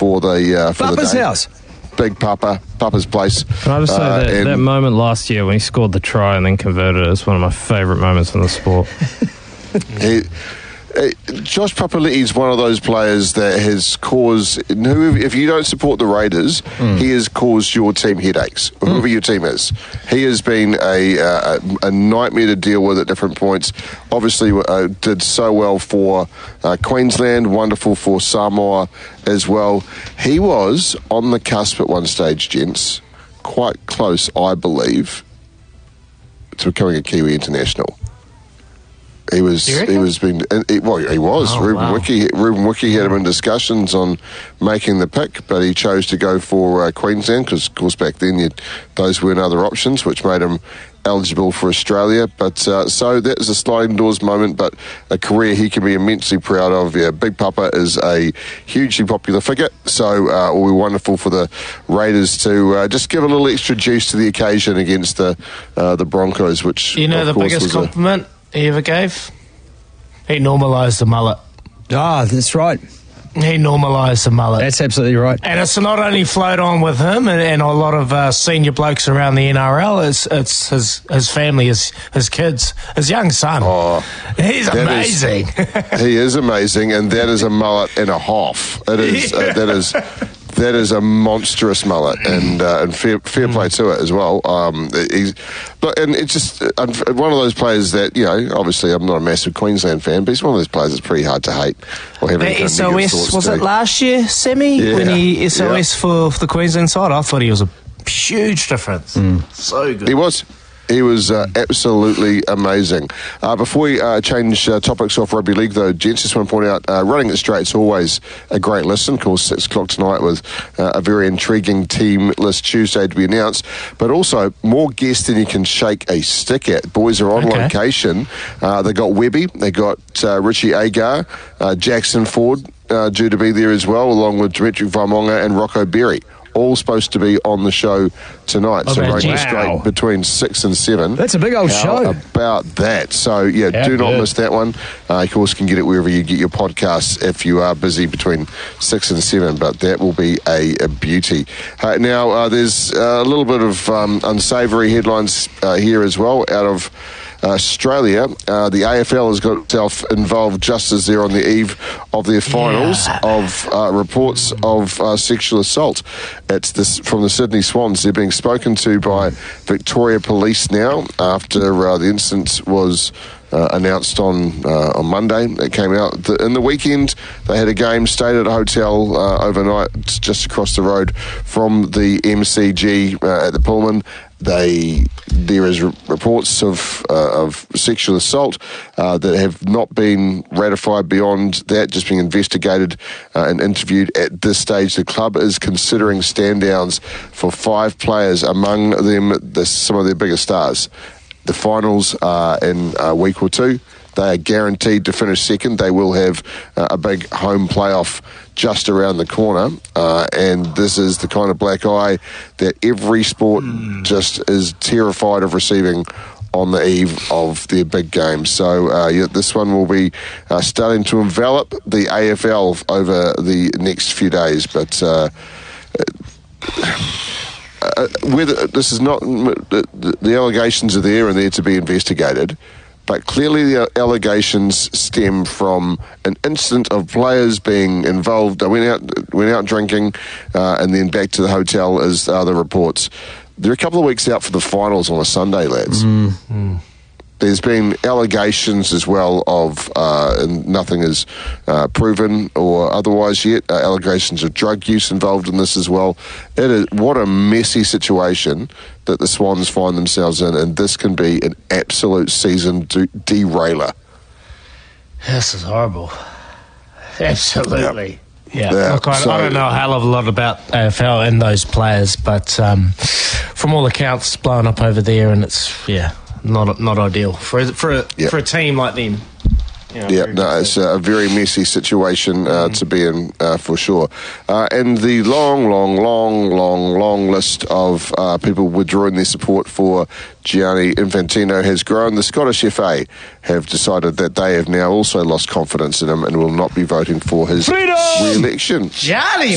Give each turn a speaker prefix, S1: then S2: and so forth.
S1: for the
S2: Papa's
S1: day.
S2: house.
S1: Big Papa's place.
S3: Can I just say that moment last year when he scored the try and then converted it is one of my favourite moments in the sport.
S1: Josh Papali'i is one of those players that has caused, if you don't support the Raiders, he has caused your team headaches, whoever your team is. He has been a nightmare to deal with at different points. Obviously did so well for Queensland, wonderful for Samoa as well. He was on the cusp at one stage, gents, quite close, I believe, to becoming a Kiwi international. He was. Ruben Wiki had him in discussions on making the pick, but he chose to go for Queensland because, of course, back then those weren't other options, which made him eligible for Australia. But so that is a sliding doors moment, but a career he can be immensely proud of. Yeah, Big Papa is a hugely popular figure, so it will be wonderful for the Raiders to just give a little extra juice to the occasion against the Broncos, which
S4: the biggest compliment he ever gave? He normalised the mullet.
S2: That's right.
S4: He normalised the mullet.
S2: That's absolutely right.
S4: And it's not only flowed on with him and a lot of senior blokes around the NRL, it's his family, his kids, his young son.
S1: Oh,
S4: he's amazing.
S1: He is amazing, and that is a mullet and a half. It is that is a monstrous mullet, and fair play to it as well. And it's just one of those players that, obviously I'm not a massive Queensland fan, but he's one of those players that's pretty hard to hate. Or have any
S4: SOS, was it last year, Semi?
S1: Yeah.
S4: When he SOS for the Queensland side? I thought he was a huge difference. So good.
S1: He was absolutely amazing. Before we change topics off rugby league, though, gents, just want to point out, Running It Straight's always a great listen. Of course, 6 o'clock tonight with a very intriguing team list Tuesday to be announced, but also more guests than you can shake a stick at. Boys are on location. They got Webby, they got Richie Agar, Jackson Ford due to be there as well, along with Dimitri Vaimonga and Rocco Berry. All supposed to be on the show tonight. So Running It Straight between 6 and 7.
S2: That's a big old show.
S1: How about that? So, do not miss that one. Of course, you can get it wherever you get your podcasts if you are busy between 6 and 7, but that will be a beauty. Now, there's a little bit of unsavoury headlines here as well out of Australia. The AFL has got itself involved just as they're on the eve of their finals of reports of sexual assault. It's this from the Sydney Swans. They're being spoken to by Victoria Police now after the incident was announced on Monday. It came out in the weekend. They had a game, stayed at a hotel overnight just across the road from the MCG at the Pullman. There is reports of sexual assault that have not been ratified beyond that, just being investigated and interviewed at this stage. The club is considering stand-downs for 5 players, among them some of their biggest stars. The finals are in a week or two. They are guaranteed to finish second. They will have a big home playoff just around the corner. And this is the kind of black eye that every sport just is terrified of receiving on the eve of their big game. So this one will be starting to envelop the AFL over the next few days. But whether this is not the allegations are there and there to be investigated, but clearly the allegations stem from an incident of players being involved. They went out drinking, and then back to the hotel as the reports. They're a couple of weeks out for the finals on a Sunday, lads. There's been allegations as well of, and nothing is proven or otherwise yet, allegations of drug use involved in this as well. What a messy situation that the Swans find themselves in, and this can be an absolute season derailer.
S4: This is horrible. Absolutely.
S1: Yep.
S4: Yeah. Look, I don't know a hell of a lot about AFL and those players, but from all accounts, it's blowing up over there, and it's, not ideal for a team like them.
S1: It's a very messy situation to be in for sure. And the long list of people withdrawing their support for Gianni Infantino has grown. The Scottish FA have decided that they have now also lost confidence in him and will not be voting for his re-election.
S4: Gianni